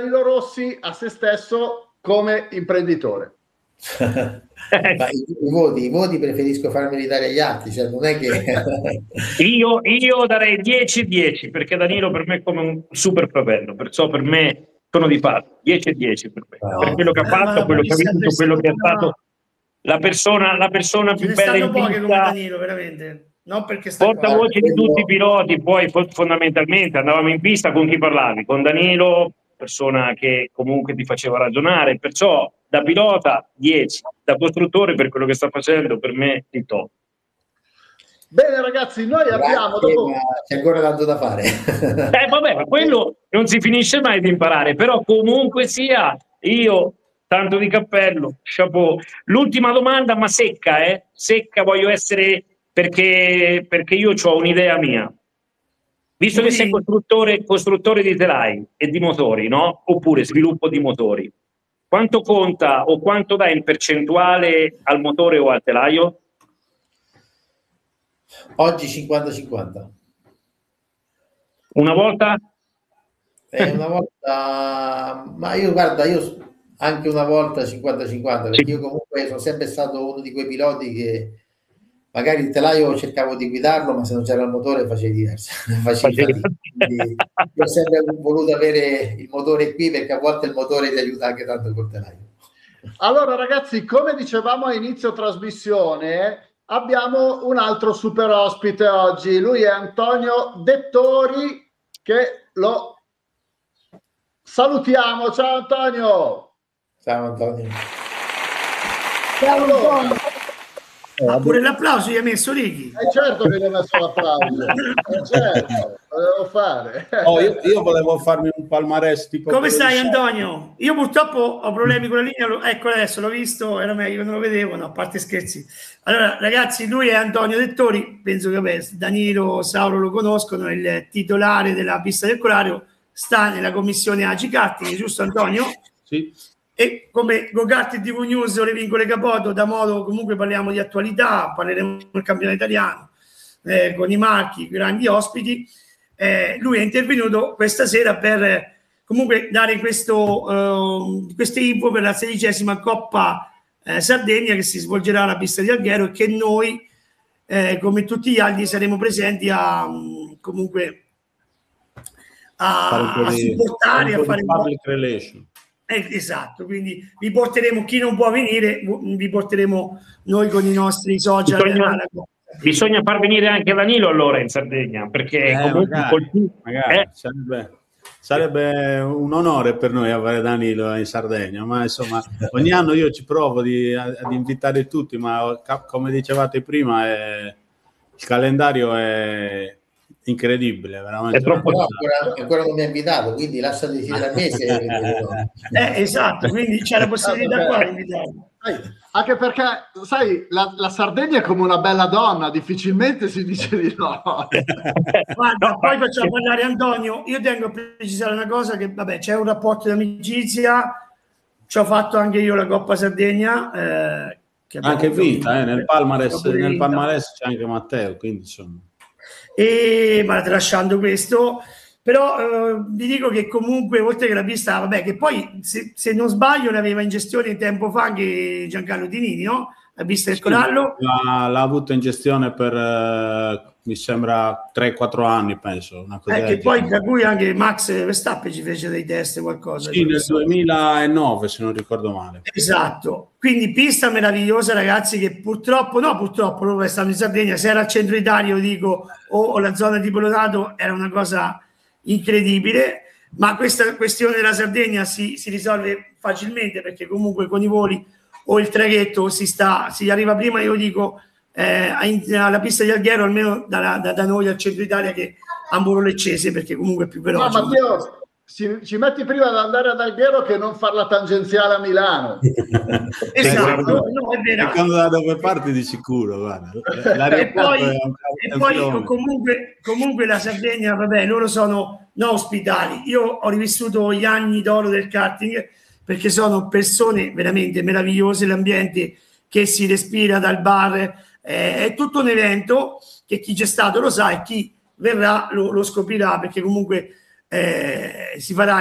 Danilo Rossi a se stesso come imprenditore? Ma i voti preferisco farmeli dare agli altri, cioè non è che io darei 10-10 perché Danilo per me è come un super fratello, perciò per me sono di parte 10-10 per me, per quello che ha fatto, quello che ha vinto, quello che è stato la persona più bella in poche come vita, Danilo, veramente. Non perché sta portavoce di tutti i piloti. Poi fondamentalmente andavamo in pista, con chi parlavi? Con Danilo, persona che comunque ti faceva ragionare, perciò da pilota 10, da costruttore per quello che sta facendo per me il top. Bene ragazzi, noi abbiamo c'è ancora tanto da fare. Vabbè, ma quello non si finisce mai di imparare, però comunque sia, io tanto di cappello, chapeau. L'ultima domanda, ma secca, secca, voglio essere, perché io ho un'idea mia. Visto che sei costruttore di telai e di motori, no? Oppure sviluppo di motori, quanto conta o quanto dà in percentuale al motore o al telaio? Oggi 50-50. Una volta? Una volta, ma io guarda, io anche una volta 50-50, perché io comunque sono sempre stato uno di quei piloti che magari il telaio cercavo di guidarlo, ma se non c'era il motore facevi diverso. Quindi io ho sempre voluto avere il motore qui, perché a volte il motore ti aiuta anche tanto col telaio. Allora ragazzi, come dicevamo a inizio trasmissione, abbiamo un altro super ospite oggi. Lui è Antonio Dettori, che lo salutiamo. Ciao Antonio. Ciao Antonio. Ciao Antonio. Ma pure l'applauso gli ha messo Righi. Certo che gli ha messo l'applauso. Certo, lo devo fare. Io volevo farmi un palmarès tipo. Come stai Antonio? Io purtroppo ho problemi con la linea, ecco adesso l'ho visto, era meglio che non lo vedevo, no, a parte scherzi. Allora ragazzi, lui è Antonio Dettori, penso che Danilo, Sauro lo conoscono, è il titolare della pista del Colario, sta nella commissione AGI Karting, giusto Antonio? Sì. E come Go-Kart TV News, Ore Vincole Capoto, da modo comunque parliamo di attualità, parleremo del campionato italiano, con i marchi, grandi ospiti. Lui è intervenuto questa sera per comunque dare queste info per la 16ª Coppa Sardegna, che si svolgerà alla pista di Alghero, e che noi come tutti gli altri saremo presenti a supportare, a fare public relation. Esatto, quindi vi porteremo, chi non può venire, vi porteremo noi con i nostri social. Bisogna far venire anche Danilo allora in Sardegna, perché comunque magari sarebbe un onore per noi avere Danilo in Sardegna, ma insomma ogni anno io ci provo ad invitare tutti, ma come dicevate prima il calendario è incredibile, veramente. È troppo ancora non mi ha invitato, quindi lascia decidere a me se esatto, quindi c'è la possibilità qua di invitarlo. Anche perché, sai, la Sardegna è come una bella donna, difficilmente si dice di no. Guarda, poi facciamo parlare Antonio. Io tengo a precisare una cosa, che vabbè, c'è un rapporto di amicizia, ci ho fatto anche io la Coppa Sardegna. Che anche vinta, nel palmarès c'è anche Matteo, quindi insomma. Ma tralasciando questo, però vi dico che comunque oltre che la pista, vabbè, che poi se non sbaglio l'aveva in gestione tempo fa anche Giancarlo Dinini, no? La pista del Corallo l'ha avuto in gestione per mi sembra 3-4 anni, penso, una cosa che poi da cui anche Max Verstappen ci fece dei test, qualcosa. Sì, nel 2009 se non ricordo male. Esatto, quindi pista meravigliosa ragazzi, che purtroppo loro restando in Sardegna, se era al centro Italia, io dico, o la zona di Polonato, era una cosa incredibile, ma questa questione della Sardegna si risolve facilmente, perché comunque con i voli o il traghetto si arriva prima, io dico, alla pista di Alghero, almeno da noi al centro Italia, che Amburo-Leccese, perché comunque è più veloce. No, Matteo, ci metti prima ad andare ad Alghero che non far la tangenziale a Milano. Esatto, no, è vero. E quando da dove parti di sicuro, guarda. E poi comunque la Sardegna, vabbè, loro sono ospitali. Io ho rivissuto gli anni d'oro del karting, perché sono persone veramente meravigliose, l'ambiente che si respira dal bar, è tutto un evento che chi c'è stato lo sa, e chi verrà lo scoprirà, perché comunque si farà